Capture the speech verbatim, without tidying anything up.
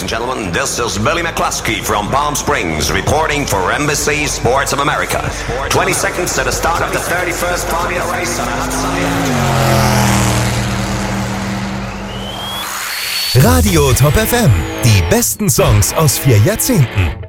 and gentlemen. This is Billy McCluskey from Palm Springs reporting for Embassy Sports of America. twenty seconds to the start of the thirty-first Formula race on a hot Sunday. Radio Top F M. Die besten Songs aus vier Jahrzehnten.